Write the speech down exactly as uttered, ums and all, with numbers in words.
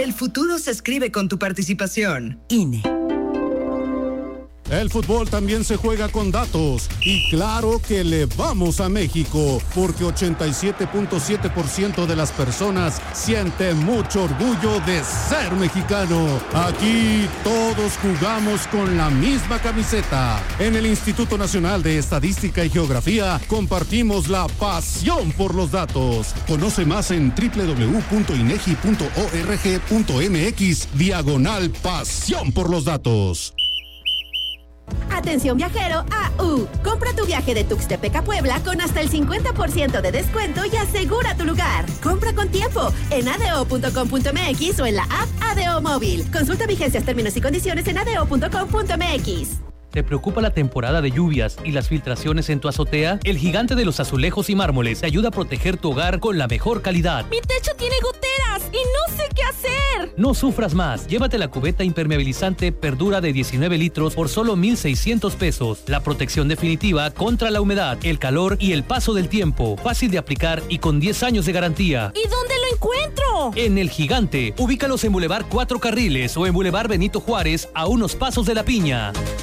El futuro se escribe con tu participación. I N E. El fútbol también se juega con datos y claro que le vamos a México porque ochenta y siete punto siete por ciento de las personas sienten mucho orgullo de ser mexicano. Aquí todos jugamos con la misma camiseta. En el Instituto Nacional de Estadística y Geografía compartimos la pasión por los datos. Conoce más en doble u doble u doble u punto inegi punto org punto mx diagonal pasión por los datos. Atención viajero A U. Compra tu viaje de Tuxtepec a Puebla con hasta el cincuenta por ciento de descuento y asegura tu lugar. Compra con tiempo en a d o punto com punto m x o en la app A D O Móvil. Consulta vigencias, términos y condiciones en a d o punto com punto m x. ¿Te preocupa la temporada de lluvias y las filtraciones en tu azotea? El Gigante de los Azulejos y Mármoles te ayuda a proteger tu hogar con la mejor calidad. ¡Mi techo tiene goteras y no sé qué hacer! No sufras más. Llévate la cubeta impermeabilizante Perdura de diecinueve litros por solo mil seiscientos pesos. La protección definitiva contra la humedad, el calor y el paso del tiempo. Fácil de aplicar y con diez años de garantía. ¿Y dónde lo encuentro? En El Gigante. Ubícalos en Boulevard Cuatro Carriles o en Boulevard Benito Juárez a unos pasos de La Piña.